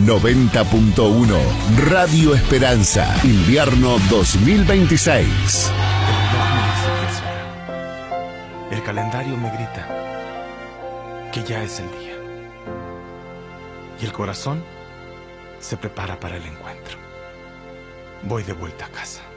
90.1 Radio Esperanza, invierno 2026. El reloj me dice que es hora. El calendario me grita que ya es el día. Y el corazón se prepara para el encuentro. Voy de vuelta a casa.